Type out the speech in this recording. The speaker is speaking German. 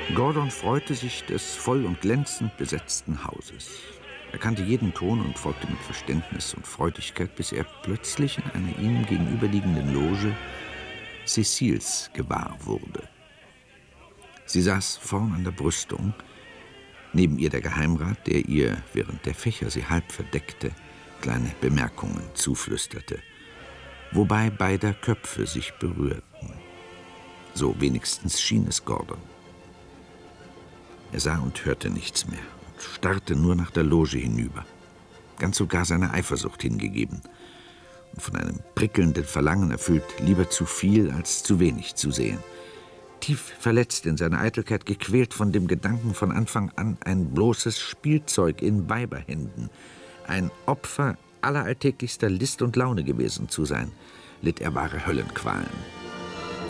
Gordon freute sich des voll und glänzend besetzten Hauses. Er kannte jeden Ton und folgte mit Verständnis und Freudigkeit, bis er plötzlich in einer ihm gegenüberliegenden Loge Cecils gewahr wurde. Sie saß vorn an der Brüstung, neben ihr der Geheimrat, der ihr, während der Fächer sie halb verdeckte, kleine Bemerkungen zuflüsterte, wobei beider Köpfe sich berührten. So wenigstens schien es Gordon. Er sah und hörte nichts mehr und starrte nur nach der Loge hinüber, ganz sogar seiner Eifersucht hingegeben und von einem prickelnden Verlangen erfüllt, lieber zu viel als zu wenig zu sehen. Tief verletzt in seiner Eitelkeit, gequält von dem Gedanken, von Anfang an ein bloßes Spielzeug in Weiberhänden, ein Opfer alleralltäglichster List und Laune gewesen zu sein, litt er wahre Höllenqualen.